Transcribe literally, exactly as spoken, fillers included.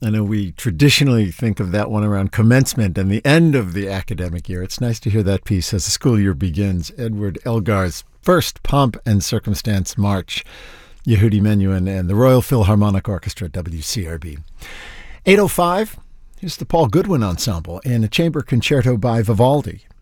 I know we traditionally think of that one around commencement and the end of the academic year. It's nice to hear that piece as the school year begins. Edward Elgar's first Pomp and Circumstance March. Yehudi Menuhin and the Royal Philharmonic Orchestra, W C R B. eight oh five, here's the Paul Goodwin Ensemble in a chamber concerto by Vivaldi.